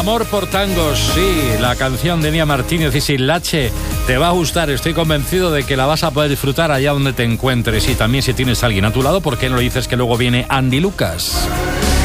Amor por tangos, sí, la canción de Nia Martínez y Schillaci te va a gustar, estoy convencido de que la vas a poder disfrutar allá donde te encuentres y también si tienes a alguien a tu lado, ¿por qué no le dices que luego viene Andy Lucas?